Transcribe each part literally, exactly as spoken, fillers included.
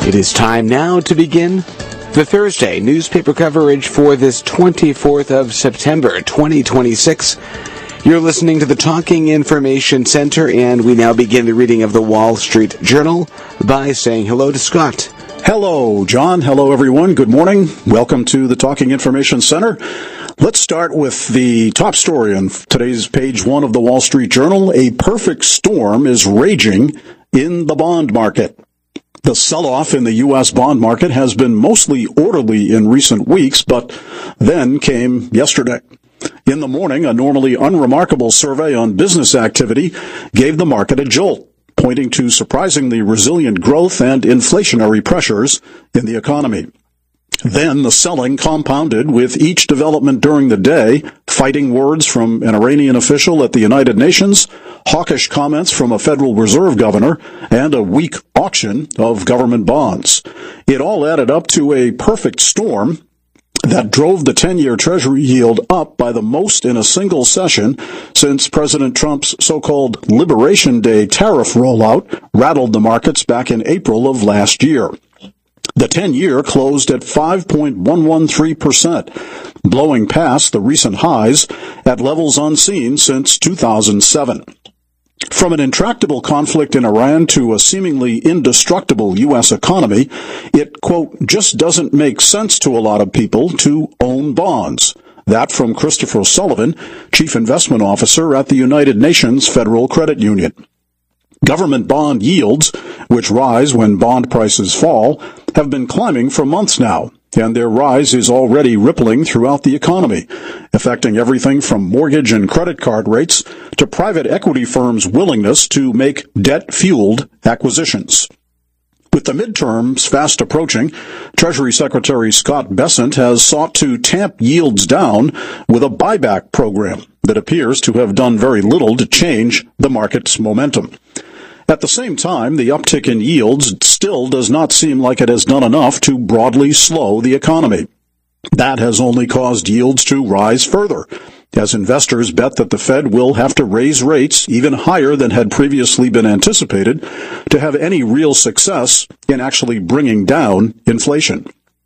It is time now to begin the Thursday newspaper coverage for this twenty-fourth of September, twenty twenty-six. You're listening to the Talking Information Center, and we now begin the reading of the Wall Street Journal by saying hello to Scott. Hello, John. Hello, everyone. Good morning. Welcome to the Talking Information Center. Let's start with the top story on today's page one of the Wall Street Journal. A perfect storm is raging in the bond market. The sell-off in the U S bond market has been mostly orderly in recent weeks, but then came yesterday. In the morning, a normally unremarkable survey on business activity gave the market a jolt, pointing to surprisingly resilient growth and inflationary pressures in the economy. Then the selling compounded with each development during the day, fighting words from an Iranian official at the United Nations, hawkish comments from a Federal Reserve governor, and a weak auction of government bonds. It all added up to a perfect storm that drove the ten-year Treasury yield up by the most in a single session since President Trump's so-called Liberation Day tariff rollout rattled the markets back in April of last year. The ten-year closed at five point one one three percent, blowing past the recent highs at levels unseen since two thousand seven. From an intractable conflict in Iran to a seemingly indestructible U S economy, it, quote, just doesn't make sense to a lot of people to own bonds. That from Christopher Sullivan, Chief Investment Officer at the United Nations Federal Credit Union. Government bond yields, which rise when bond prices fall, have been climbing for months now, and their rise is already rippling throughout the economy, affecting everything from mortgage and credit card rates to private equity firms' willingness to make debt-fueled acquisitions. With the midterms fast approaching, Treasury Secretary Scott Bessent has sought to tamp yields down with a buyback program that appears to have done very little to change the market's momentum. At the same time, the uptick in yields still does not seem like it has done enough to broadly slow the economy. That has only caused yields to rise further, as investors bet that the Fed will have to raise rates even higher than had previously been anticipated to have any real success in actually bringing down inflation.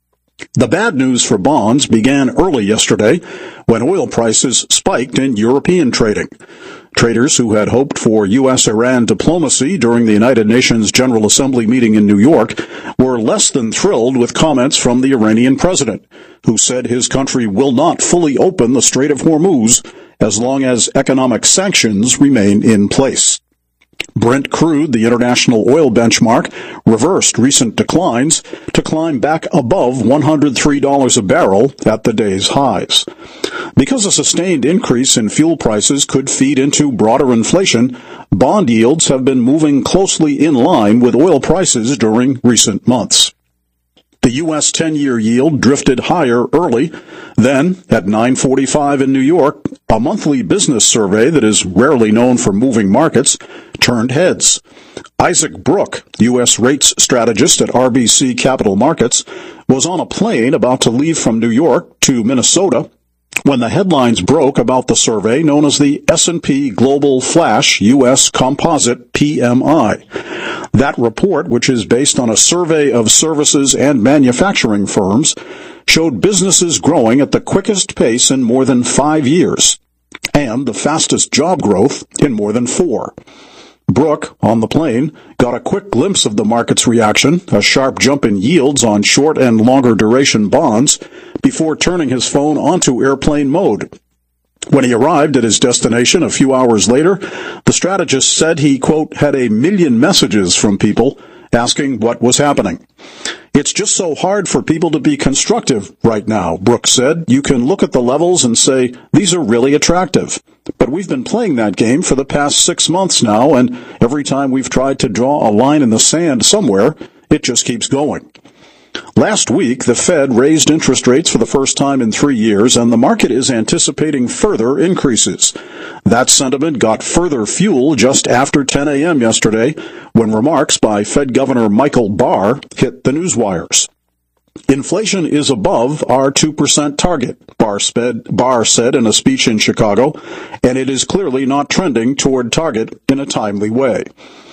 The bad news for bonds began early yesterday when oil prices spiked in European trading. Traders who had hoped for U S Iran diplomacy during the United Nations General Assembly meeting in New York were less than thrilled with comments from the Iranian president, who said his country will not fully open the Strait of Hormuz as long as economic sanctions remain in place. Brent crude, the international oil benchmark, reversed recent declines to climb back above one hundred three dollars a barrel at the day's highs. Because a sustained increase in fuel prices could feed into broader inflation, bond yields have been moving closely in line with oil prices during recent months. The U S ten-year yield drifted higher early. Then, at nine forty-five in New York, a monthly business survey that is rarely known for moving markets turned heads. Isaac Brooke, U S rates strategist at R B C Capital Markets, was on a plane about to leave from New York to Minnesota when the headlines broke about the survey known as the S and P Global Flash U S Composite P M I. That report, which is based on a survey of services and manufacturing firms, showed businesses growing at the quickest pace in more than five years and the fastest job growth in more than four. Brooke, on the plane, got a quick glimpse of the market's reaction, a sharp jump in yields on short and longer duration bonds, before turning his phone onto airplane mode. When he arrived at his destination a few hours later, the strategist said he, quote, had a million messages from people asking what was happening. It's just so hard for people to be constructive right now, Brooke said. You can look at the levels and say, these are really attractive. But we've been playing that game for the past six months now, and every time we've tried to draw a line in the sand somewhere, it just keeps going. Last week, the Fed raised interest rates for the first time in three years, and the market is anticipating further increases. That sentiment got further fuel just after ten a.m. yesterday, when remarks by Fed Governor Michael Barr hit the newswires. Inflation is above our two percent target, Barr, sped, Barr said in a speech in Chicago, and it is clearly not trending toward target in a timely way.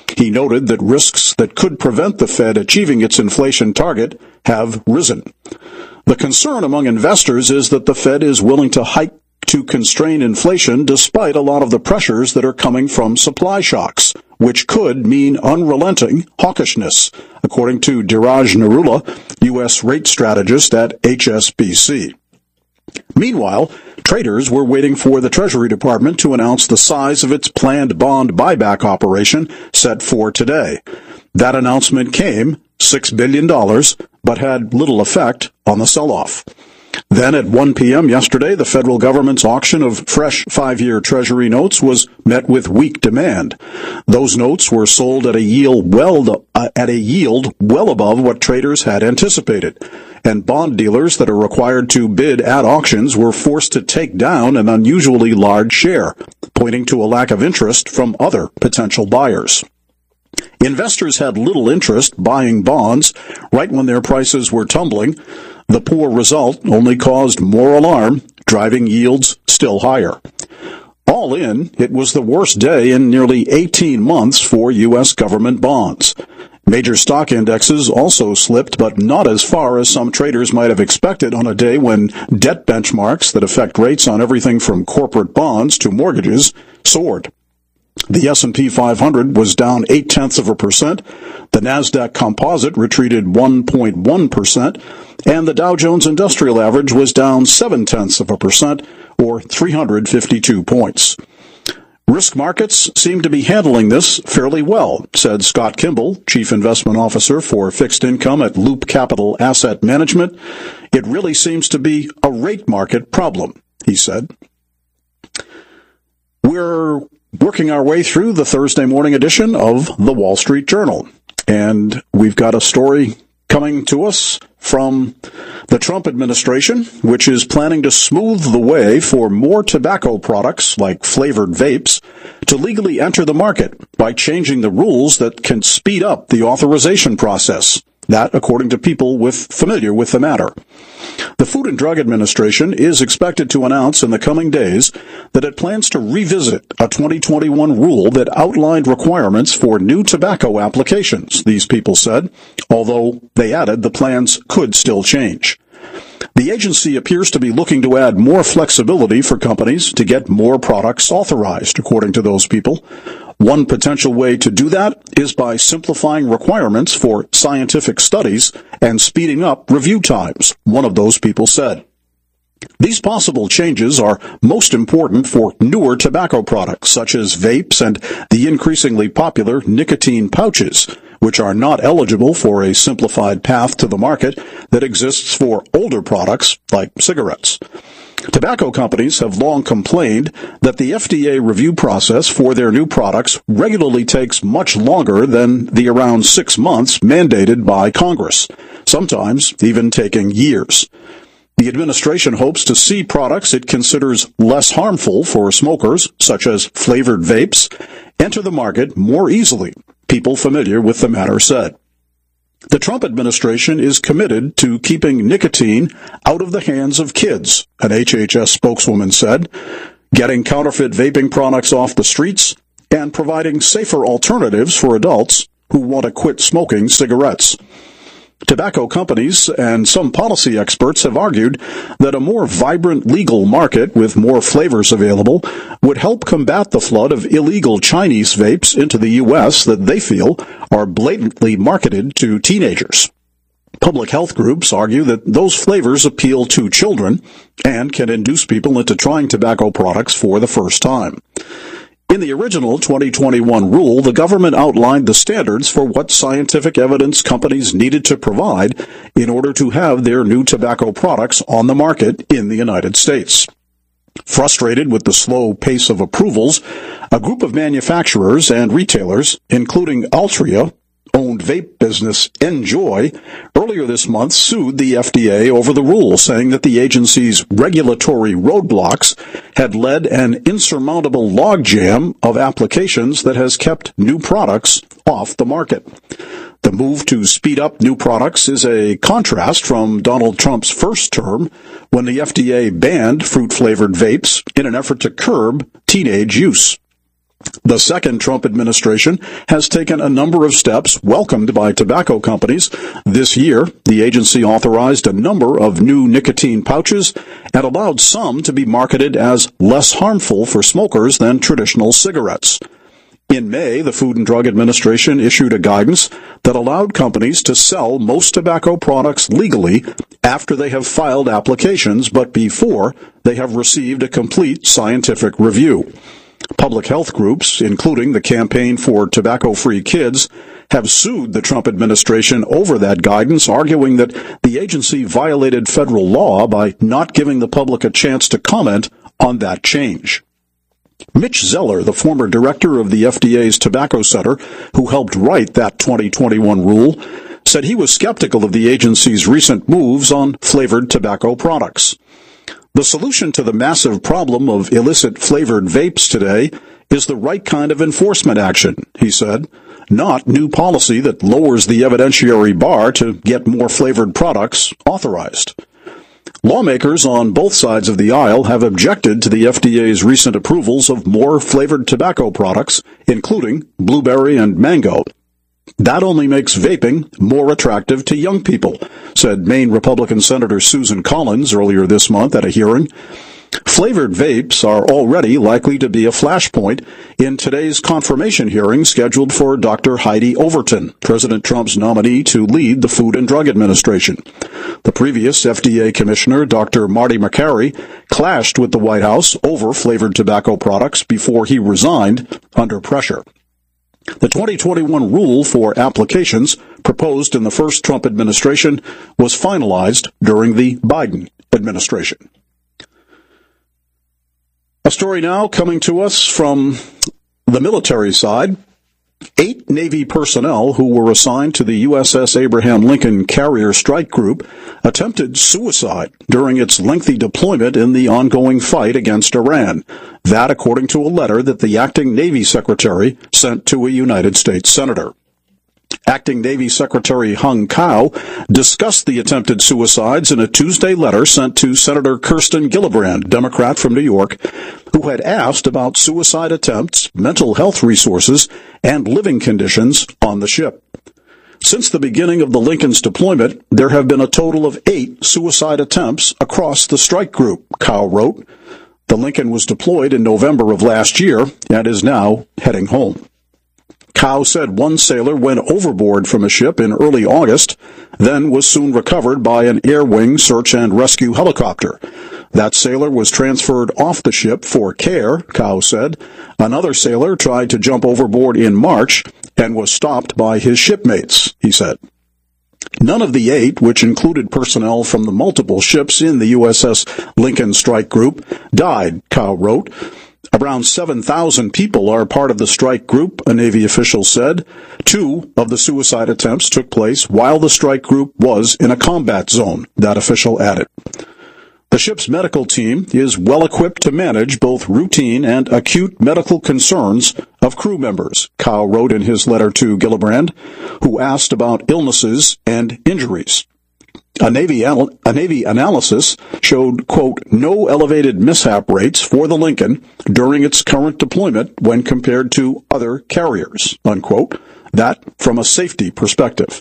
He noted that risks that could prevent the Fed achieving its inflation target have risen. The concern among investors is that the Fed is willing to hike to constrain inflation despite a lot of the pressures that are coming from supply shocks, which could mean unrelenting hawkishness, according to Dhiraj Narula, U S rate strategist at H S B C. Meanwhile, traders were waiting for the Treasury Department to announce the size of its planned bond buyback operation set for today. That announcement came, six billion dollars, but had little effect on the sell-off. Then at one p.m. yesterday, the federal government's auction of fresh five-year Treasury notes was met with weak demand. Those notes were sold at a yield well uh, at a yield well above what traders had anticipated, and bond dealers that are required to bid at auctions were forced to take down an unusually large share, pointing to a lack of interest from other potential buyers. Investors had little interest buying bonds right when their prices were tumbling. The poor result only caused more alarm, driving yields still higher. All in, it was the worst day in nearly eighteen months for U S government bonds. Major stock indexes also slipped, but not as far as some traders might have expected on a day when debt benchmarks that affect rates on everything from corporate bonds to mortgages soared. The S and P five hundred was down eight-tenths of a percent, the NASDAQ Composite retreated one point one percent, and the Dow Jones Industrial Average was down seven-tenths of a percent, or three hundred fifty-two points. Risk markets seem to be handling this fairly well, said Scott Kimball, Chief Investment Officer for Fixed Income at Loop Capital Asset Management. It really seems to be a rate market problem, he said. We're working our way through the Thursday morning edition of the Wall Street Journal, and we've got a story coming to us from the Trump administration, which is planning to smooth the way for more tobacco products like flavored vapes to legally enter the market by changing the rules that can speed up the authorization process. That, according to people with familiar with the matter. The Food and Drug Administration is expected to announce in the coming days that it plans to revisit a twenty twenty-one rule that outlined requirements for new tobacco applications, these people said, although they added the plans could still change. The agency appears to be looking to add more flexibility for companies to get more products authorized, according to those people. One potential way to do that is by simplifying requirements for scientific studies and speeding up review times, one of those people said. These possible changes are most important for newer tobacco products, such as vapes and the increasingly popular nicotine pouches, which are not eligible for a simplified path to the market that exists for older products like cigarettes. Tobacco companies have long complained that the F D A review process for their new products regularly takes much longer than the around six months mandated by Congress, sometimes even taking years. The administration hopes to see products it considers less harmful for smokers, such as flavored vapes, enter the market more easily, people familiar with the matter said. The Trump administration is committed to keeping nicotine out of the hands of kids, an H H S spokeswoman said, getting counterfeit vaping products off the streets, and providing safer alternatives for adults who want to quit smoking cigarettes. Tobacco companies and some policy experts have argued that a more vibrant legal market with more flavors available would help combat the flood of illegal Chinese vapes into the U S that they feel are blatantly marketed to teenagers. Public health groups argue that those flavors appeal to children and can induce people into trying tobacco products for the first time. In the original twenty twenty-one rule, the government outlined the standards for what scientific evidence companies needed to provide in order to have their new tobacco products on the market in the United States. Frustrated with the slow pace of approvals, a group of manufacturers and retailers, including Altria, owned vape business Enjoy, earlier this month sued the F D A over the rule, saying that the agency's regulatory roadblocks had led an insurmountable logjam of applications that has kept new products off the market. The move to speed up new products is a contrast from Donald Trump's first term, when the F D A banned fruit-flavored vapes in an effort to curb teenage use. The second Trump administration has taken a number of steps welcomed by tobacco companies. This year, the agency authorized a number of new nicotine pouches and allowed some to be marketed as less harmful for smokers than traditional cigarettes. In May, the Food and Drug Administration issued a guidance that allowed companies to sell most tobacco products legally after they have filed applications, but before they have received a complete scientific review. Public health groups, including the Campaign for Tobacco-Free Kids, have sued the Trump administration over that guidance, arguing that the agency violated federal law by not giving the public a chance to comment on that change. Mitch Zeller, the former director of the F D A's Tobacco Center, who helped write that twenty twenty-one rule, said he was skeptical of the agency's recent moves on flavored tobacco products. The solution to the massive problem of illicit flavored vapes today is the right kind of enforcement action, he said, not new policy that lowers the evidentiary bar to get more flavored products authorized. Lawmakers on both sides of the aisle have objected to the F D A's recent approvals of more flavored tobacco products, including blueberry and mango. That only makes vaping more attractive to young people, said Maine Republican Senator Susan Collins earlier this month at a hearing. Flavored vapes are already likely to be a flashpoint in today's confirmation hearing scheduled for Doctor Heidi Overton, President Trump's nominee to lead the Food and Drug Administration. The previous F D A Commissioner, Doctor Marty Makary, clashed with the White House over flavored tobacco products before he resigned under pressure. The twenty twenty-one rule for applications proposed in the first Trump administration was finalized during the Biden administration. A story now coming to us from the military side. Eight Navy personnel who were assigned to the U S S Abraham Lincoln Carrier Strike Group attempted suicide during its lengthy deployment in the ongoing fight against Iran. That, according to a letter that the acting Navy Secretary sent to a United States Senator. Acting Navy Secretary Hung Cao discussed the attempted suicides in a Tuesday letter sent to Senator Kirsten Gillibrand, Democrat from New York, who had asked about suicide attempts, mental health resources, and living conditions on the ship. Since the beginning of the Lincoln's deployment, there have been a total of eight suicide attempts across the strike group, Cao wrote. The Lincoln was deployed in November of last year and is now heading home. Cao said one sailor went overboard from a ship in early August, then was soon recovered by an Air Wing search and rescue helicopter. That sailor was transferred off the ship for care, Cao said. Another sailor tried to jump overboard in March and was stopped by his shipmates, he said. None of the eight, which included personnel from the multiple ships in the U S S Lincoln Strike Group, died, Cao wrote. Around seven thousand people are part of the strike group, a Navy official said. Two of the suicide attempts took place while the strike group was in a combat zone, that official added. The ship's medical team is well equipped to manage both routine and acute medical concerns of crew members, Cao wrote in his letter to Gillibrand, who asked about illnesses and injuries. A Navy, anal- a Navy analysis showed, quote, no elevated mishap rates for the Lincoln during its current deployment when compared to other carriers, unquote. That from a safety perspective.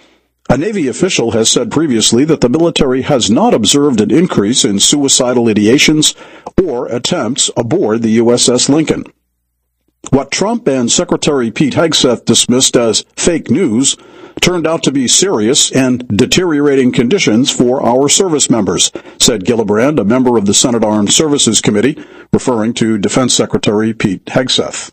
A Navy official has said previously that the military has not observed an increase in suicidal ideations or attempts aboard the U S S Lincoln. What Trump and Secretary Pete Hegseth dismissed as fake news turned out to be serious and deteriorating conditions for our service members, said Gillibrand, a member of the Senate Armed Services Committee, referring to Defense Secretary Pete Hegseth.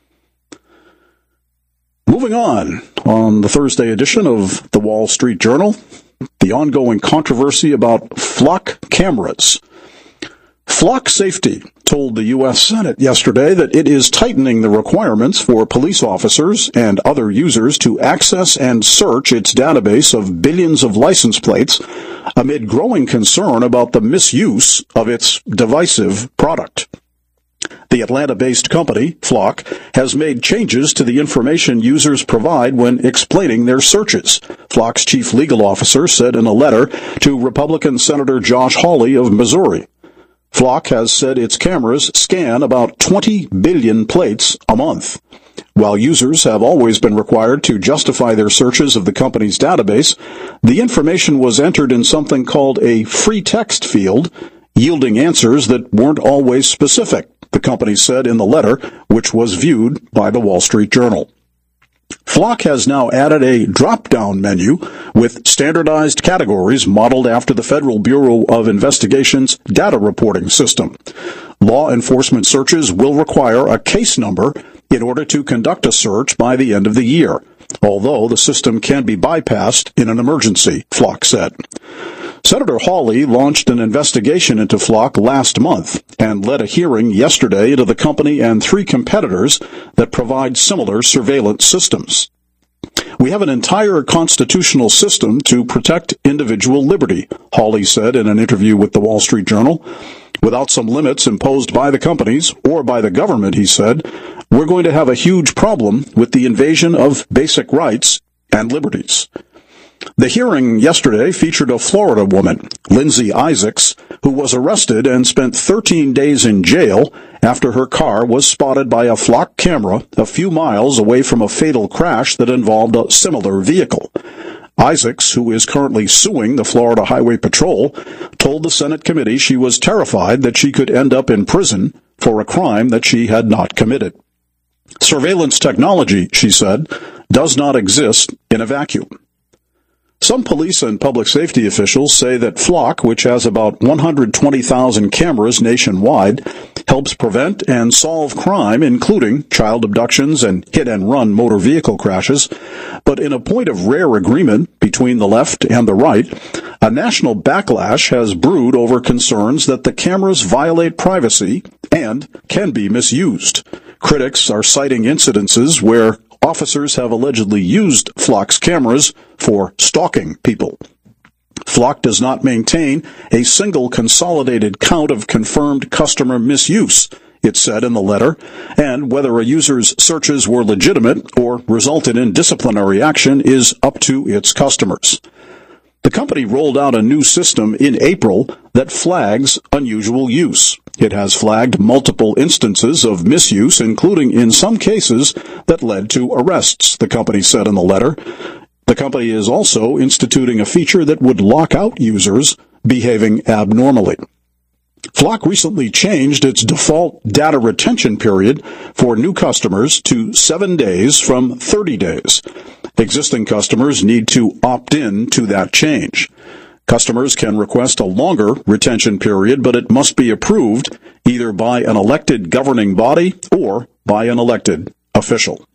Moving on, on the Thursday edition of the Wall Street Journal, the ongoing controversy about flock cameras. Flock Safety told the U S Senate yesterday that it is tightening the requirements for police officers and other users to access and search its database of billions of license plates amid growing concern about the misuse of its divisive product. The Atlanta-based company, Flock, has made changes to the information users provide when explaining their searches, Flock's chief legal officer said in a letter to Republican Senator Josh Hawley of Missouri. Flock has said its cameras scan about twenty billion plates a month. While users have always been required to justify their searches of the company's database, the information was entered in something called a free text field, yielding answers that weren't always specific, the company said in the letter, which was viewed by the Wall Street Journal. Flock has now added a drop-down menu with standardized categories modeled after the Federal Bureau of Investigation's data reporting system. Law enforcement searches will require a case number in order to conduct a search by the end of the year, although the system can be bypassed in an emergency, Flock said. Senator Hawley launched an investigation into Flock last month and led a hearing yesterday into the company and three competitors that provide similar surveillance systems. We have an entire constitutional system to protect individual liberty, Hawley said in an interview with the Wall Street Journal. Without some limits imposed by the companies or by the government, he said, we're going to have a huge problem with the invasion of basic rights and liberties. The hearing yesterday featured a Florida woman, Lindsay Isaacs, who was arrested and spent thirteen days in jail after her car was spotted by a Flock camera a few miles away from a fatal crash that involved a similar vehicle. Isaacs, who is currently suing the Florida Highway Patrol, told the Senate committee she was terrified that she could end up in prison for a crime that she had not committed. Surveillance technology, she said, does not exist in a vacuum. Some police and public safety officials say that Flock, which has about one hundred twenty thousand cameras nationwide, helps prevent and solve crime, including child abductions and hit-and-run motor vehicle crashes. But in a point of rare agreement between the left and the right, a national backlash has brewed over concerns that the cameras violate privacy and can be misused. Critics are citing incidences where officers have allegedly used Flock's cameras for stalking people. Flock does not maintain a single consolidated count of confirmed customer misuse, it said in the letter, and whether a user's searches were legitimate or resulted in disciplinary action is up to its customers. The company rolled out a new system in April that flags unusual use. It has flagged multiple instances of misuse, including in some cases that led to arrests, the company said in the letter. The company is also instituting a feature that would lock out users behaving abnormally. Flock recently changed its default data retention period for new customers to seven days from thirty days. Existing customers need to opt in to that change. Customers can request a longer retention period, but it must be approved either by an elected governing body or by an elected official.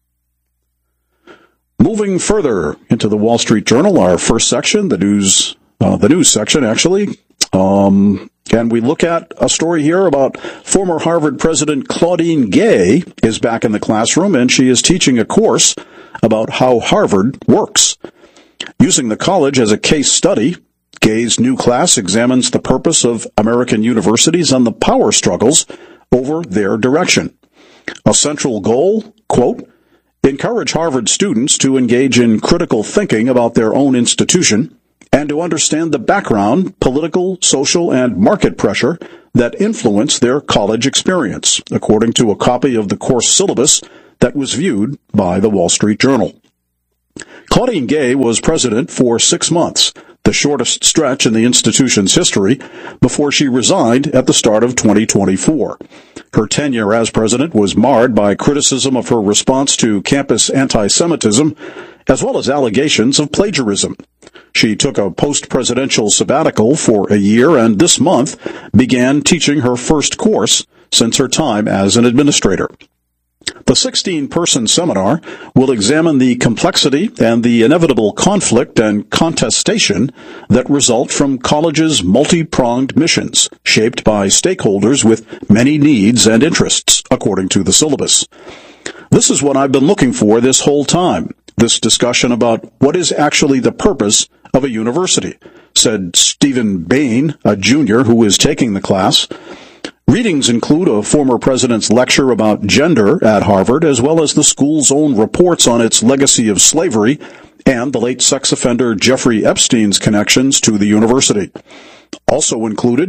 Moving further into the Wall Street Journal, our first section, the news, uh, the news section actually, um, and we look at a story here about former Harvard President Claudine Gay is back in the classroom, and she is teaching a course about how Harvard works. Using the college as a case study, Gay's new class examines the purpose of American universities and the power struggles over their direction. A central goal, quote, encourage Harvard students to engage in critical thinking about their own institution and to understand the background, political, social, and market pressure that influence their college experience, according to a copy of the course syllabus that was viewed by the Wall Street Journal. Claudine Gay was president for six months, the shortest stretch in the institution's history, before she resigned at the start of twenty twenty-four. Her tenure as president was marred by criticism of her response to campus anti-Semitism, as well as allegations of plagiarism. She took a post-presidential sabbatical for a year and this month began teaching her first course since her time as an administrator. The sixteen-person seminar will examine the complexity and the inevitable conflict and contestation that result from colleges' multi-pronged missions, shaped by stakeholders with many needs and interests, according to the syllabus. This is what I've been looking for this whole time, this discussion about what is actually the purpose of a university, said Stephen Bain, a junior who is taking the class. Readings include a former president's lecture about gender at Harvard, as well as the school's own reports on its legacy of slavery and the late sex offender Jeffrey Epstein's connections to the university. Also included,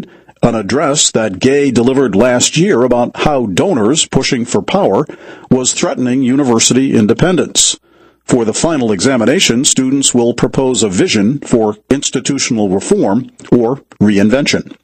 an address that Gay delivered last year about how donors pushing for power was threatening university independence. For the final examination, students will propose a vision for institutional reform or reinvention.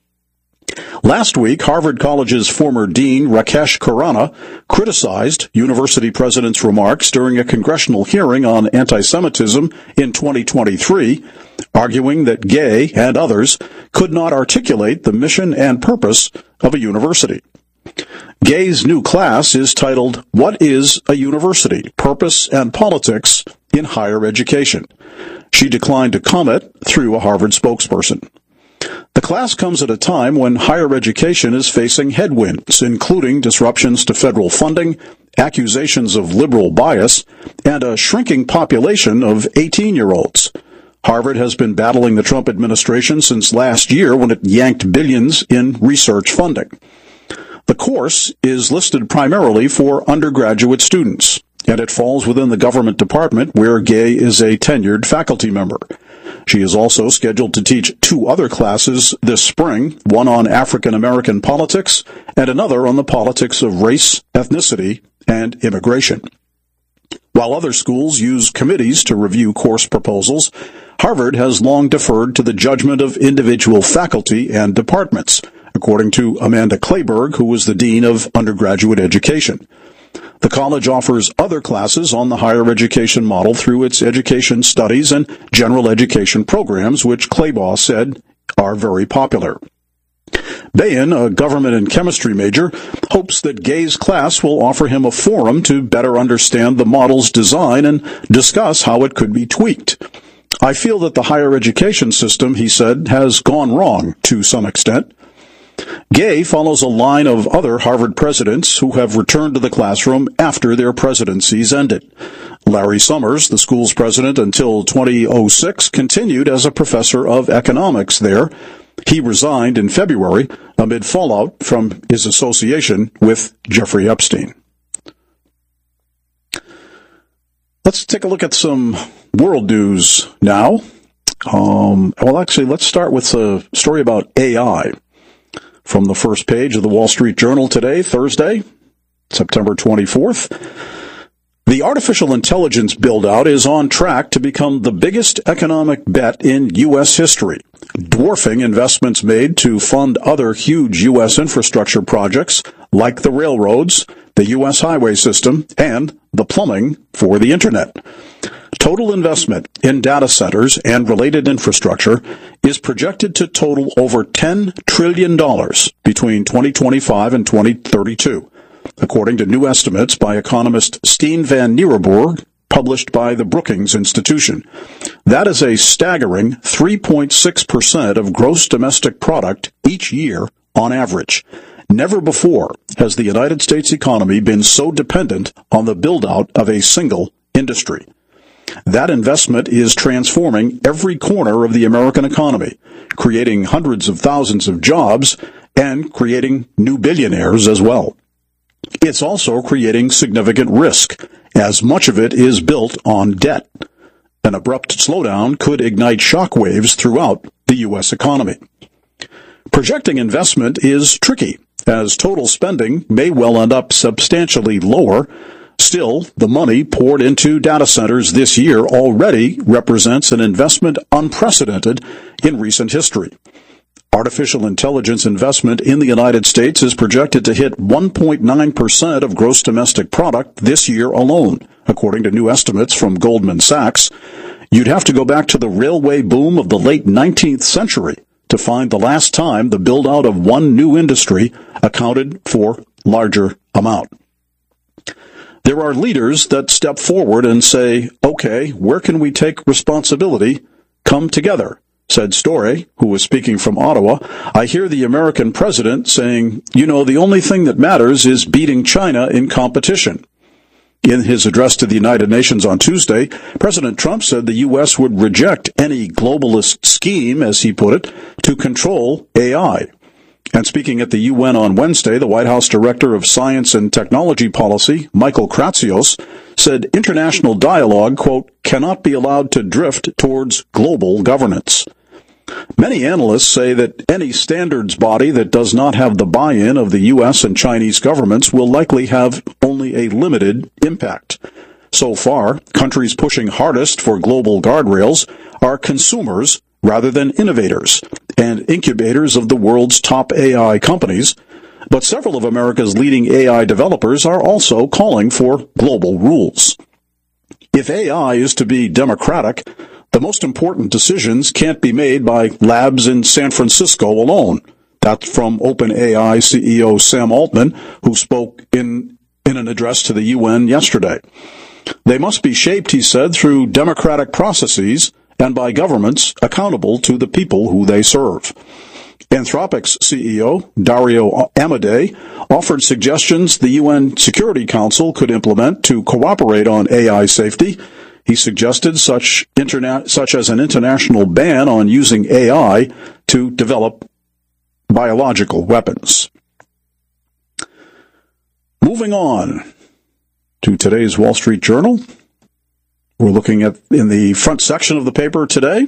Last week, Harvard College's former dean, Rakesh Khurana, criticized university president's remarks during a congressional hearing on anti-Semitism in twenty twenty-three, arguing that Gay and others could not articulate the mission and purpose of a university. Gay's new class is titled, What is a University? Purpose and Politics in Higher Education. She declined to comment through a Harvard spokesperson. The class comes at a time when higher education is facing headwinds, including disruptions to federal funding, accusations of liberal bias, and a shrinking population of eighteen-year-olds. Harvard has been battling the Trump administration since last year when it yanked billions in research funding. The course is listed primarily for undergraduate students, and it falls within the government department where Gay is a tenured faculty member. She is also scheduled to teach two other classes this spring, one on African American politics and another on the politics of race, ethnicity, and immigration. While other schools use committees to review course proposals, Harvard has long deferred to the judgment of individual faculty and departments, according to Amanda Kleberg, who was the dean of undergraduate education. The college offers other classes on the higher education model through its education studies and general education programs, which Claybaugh said are very popular. Bain, a government and chemistry major, hopes that Gay's class will offer him a forum to better understand the model's design and discuss how it could be tweaked. I feel that the higher education system, he said, has gone wrong to some extent. Gay follows a line of other Harvard presidents who have returned to the classroom after their presidencies ended. Larry Summers, the school's president until twenty oh six, continued as a professor of economics there. He resigned in February amid fallout from his association with Jeffrey Epstein. Let's take a look at some world news now. Um, well, actually, let's start with a story about A I. From the first page of the Wall Street Journal today, Thursday, September twenty-fourth. The artificial intelligence build-out is on track to become the biggest economic bet in U S history, dwarfing investments made to fund other huge U S infrastructure projects like the railroads, the U S highway system, and the plumbing for the Internet. Total investment in data centers and related infrastructure is projected to total over ten trillion dollars between twenty twenty-five and twenty thirty-two, according to new estimates by economist Steen van Nieuwenburg, published by the Brookings Institution. That is a staggering three point six percent of gross domestic product each year on average. Never before has the United States economy been so dependent on the build-out of a single industry. That investment is transforming every corner of the American economy, creating hundreds of thousands of jobs and creating new billionaires as well. It's also creating significant risk, as much of it is built on debt. An abrupt slowdown could ignite shockwaves throughout the U S economy. Projecting investment is tricky, as total spending may well end up substantially lower. Still, the money poured into data centers this year already represents an investment unprecedented in recent history. Artificial intelligence investment in the United States is projected to hit one point nine percent of gross domestic product this year alone, according to new estimates from Goldman Sachs. You'd have to go back to the railway boom of the late nineteenth century to find the last time the build-out of one new industry accounted for larger amount. There are leaders that step forward and say, okay, where can we take responsibility? Come together, said Storey, who was speaking from Ottawa. I hear the American president saying, you know, the only thing that matters is beating China in competition. In his address to the United Nations on Tuesday, President Trump said the U S would reject any globalist scheme, as he put it, to control A I. And speaking at the U N on Wednesday, the White House Director of Science and Technology Policy, Michael Kratsios, said international dialogue, quote, cannot be allowed to drift towards global governance. Many analysts say that any standards body that does not have the buy-in of the U S and Chinese governments will likely have only a limited impact. So far, countries pushing hardest for global guardrails are consumers rather than innovators and incubators of the world's top A I companies, but several of America's leading A I developers are also calling for global rules. If A I is to be democratic, the most important decisions can't be made by labs in San Francisco alone. That's from OpenAI C E O Sam Altman, who spoke in, in an address to the U N yesterday. They must be shaped, he said, through democratic processes and by governments accountable to the people who they serve. Anthropic's C E O, Dario Amodei, offered suggestions the U N Security Council could implement to cooperate on A I safety. He suggested such, interna- such as an international ban on using A I to develop biological weapons. Moving on to today's Wall Street Journal. We're looking at in the front section of the paper today.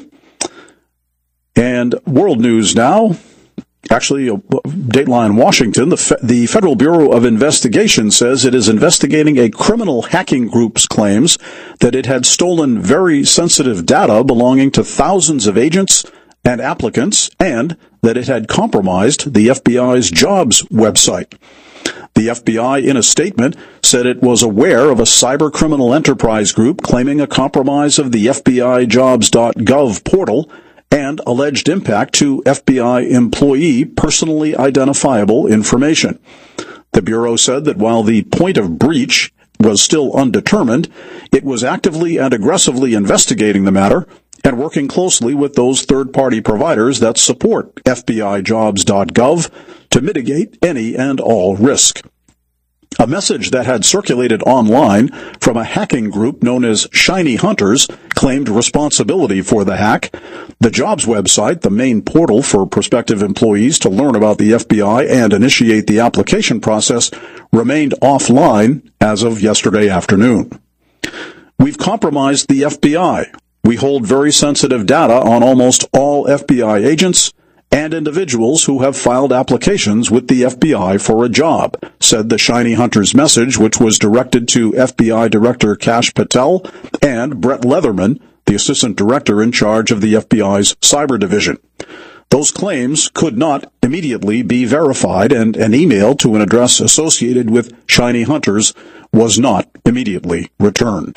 And world news now. Actually, Dateline Washington, the, Fe- the Federal Bureau of Investigation says it is investigating a criminal hacking group's claims that it had stolen very sensitive data belonging to thousands of agents and applicants, and that it had compromised the F B I's jobs website. The F B I, in a statement, said it was aware of a cybercriminal enterprise group claiming a compromise of the F B I jobs dot gov portal and alleged impact to F B I employee personally identifiable information. The Bureau said that while the point of breach was still undetermined, it was actively and aggressively investigating the matter and working closely with those third-party providers that support F B I jobs dot gov to mitigate any and all risk. A message that had circulated online from a hacking group known as Shiny Hunters claimed responsibility for the hack. The jobs website, the main portal for prospective employees to learn about the F B I and initiate the application process, remained offline as of yesterday afternoon. We've compromised the F B I. We hold very sensitive data on almost all F B I agents and individuals who have filed applications with the F B I for a job, said the Shiny Hunters message, which was directed to F B I Director Kash Patel and Brett Leatherman, the Assistant Director in charge of the F B I's Cyber Division. Those claims could not immediately be verified, and an email to an address associated with Shiny Hunters was not immediately returned.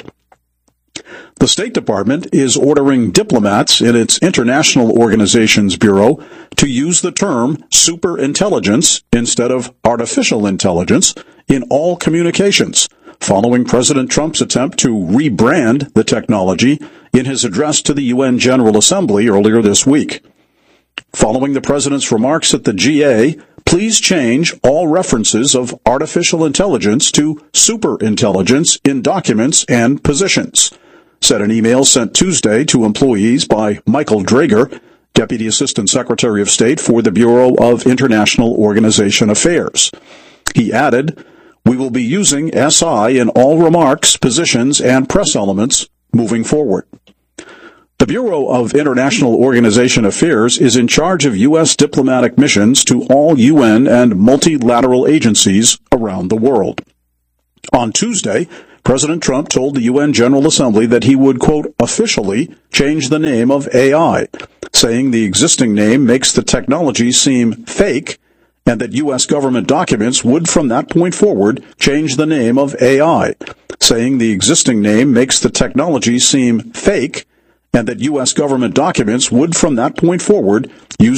The State Department is ordering diplomats in its International Organizations Bureau to use the term superintelligence instead of artificial intelligence in all communications, following President Trump's attempt to rebrand the technology in his address to the U N General Assembly earlier this week. Following the president's remarks at the G A, please change all references of artificial intelligence to superintelligence in documents and positions, said an email sent Tuesday to employees by Michael Drager, Deputy Assistant Secretary of State for the Bureau of International Organization Affairs. He added, "We will be using S I in all remarks, positions, and press elements moving forward." The Bureau of International Organization Affairs is in charge of U S diplomatic missions to all U N and multilateral agencies around the world. On Tuesday, President Trump told the U N General Assembly that he would, quote, officially change the name of A I, saying the existing name makes the technology seem fake, and that U S government documents would from that point forward change the name of A I, saying the existing name makes the technology seem fake, and that U S government documents would from that point forward